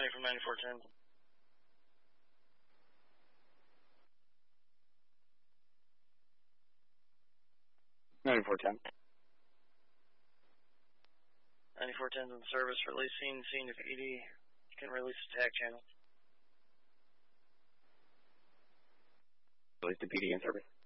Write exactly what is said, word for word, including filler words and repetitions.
ninety from ninety-four ten. ninety-four ten. ninety-four ten's in service, release scene, scene of E D. Can release attack channel. Release to P D in service.